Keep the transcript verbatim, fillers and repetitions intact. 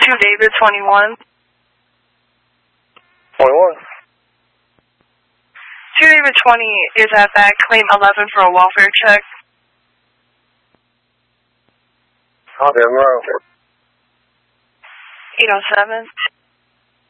two David twenty-one. twenty-one. two David twenty is at that claim eleven for a welfare check. How damn right. eight oh seven.